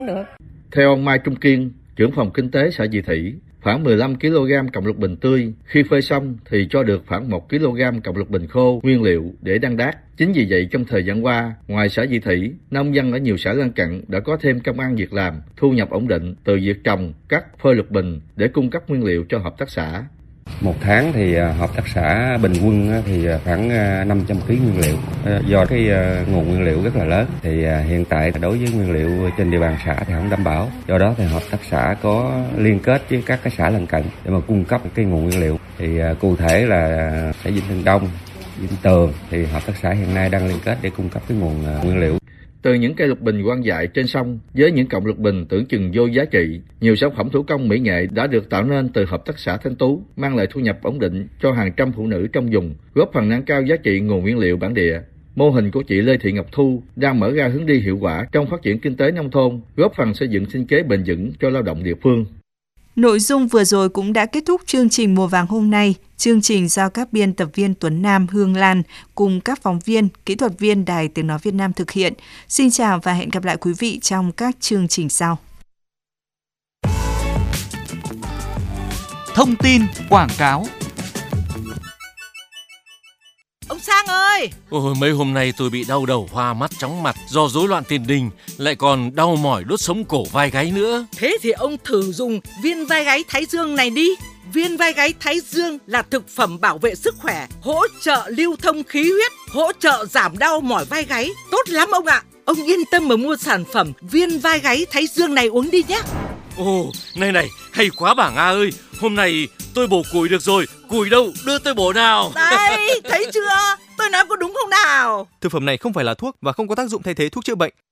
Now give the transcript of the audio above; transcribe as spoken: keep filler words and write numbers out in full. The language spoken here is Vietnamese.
được. Theo ông Mai Trung Kiên, trưởng phòng kinh tế xã Vị Thủy, khoảng mười lăm ki lô gam cọng lục bình tươi, khi phơi xong thì cho được khoảng một ki lô gam cọng lục bình khô nguyên liệu để đan đát. Chính vì vậy trong thời gian qua, ngoài xã Vị Thủy, nông dân ở nhiều xã lân cận đã có thêm công ăn việc làm, thu nhập ổn định từ việc trồng, cắt, phơi lục bình để cung cấp nguyên liệu cho hợp tác xã. Một tháng thì hợp tác xã bình quân thì khoảng năm trăm ki lô gam nguyên liệu. Do cái nguồn nguyên liệu rất là lớn thì hiện tại đối với nguyên liệu trên địa bàn xã thì không đảm bảo. Do đó thì hợp tác xã có liên kết với các cái xã lân cận để mà cung cấp cái nguồn nguyên liệu. Thì cụ thể là xã Vĩnh Tân Đông, Vĩnh Tường thì hợp tác xã hiện nay đang liên kết để cung cấp cái nguồn nguyên liệu. Từ những cây lục bình quang dại trên sông với những cọng lục bình tưởng chừng vô giá trị, nhiều sản phẩm thủ công mỹ nghệ đã được tạo nên từ hợp tác xã Thanh Tú, mang lại thu nhập ổn định cho hàng trăm phụ nữ trong vùng, góp phần nâng cao giá trị nguồn nguyên liệu bản địa. Mô hình của chị Lê Thị Ngọc Thu đang mở ra hướng đi hiệu quả trong phát triển kinh tế nông thôn, góp phần xây dựng sinh kế bền vững cho lao động địa phương. Nội dung vừa rồi cũng đã kết thúc chương trình Mùa Vàng hôm nay. Chương trình do các biên tập viên Tuấn Nam, Hương Lan cùng các phóng viên, kỹ thuật viên Đài Tiếng Nói Việt Nam thực hiện. Xin chào và hẹn gặp lại quý vị trong các chương trình sau. Thông tin quảng cáo. Ông Sang ơi! Ôi, mấy hôm nay tôi bị đau đầu, hoa mắt, chóng mặt do rối loạn tiền đình, lại còn đau mỏi đốt sống cổ vai gáy nữa. Thế thì ông thử dùng viên vai gáy Thái Dương này đi. Viên vai gáy Thái Dương là thực phẩm bảo vệ sức khỏe, hỗ trợ lưu thông khí huyết, hỗ trợ giảm đau mỏi vai gáy. Tốt lắm ông ạ! Ông yên tâm mà mua sản phẩm viên vai gáy Thái Dương này uống đi nhé. Ồ, này này, hay quá bảng A ơi! Hôm nay tôi bổ củi được rồi, củi đâu, đưa tôi bổ nào. Đây, thấy chưa? Tôi nói có đúng không nào? Thực phẩm này không phải là thuốc và không có tác dụng thay thế thuốc chữa bệnh.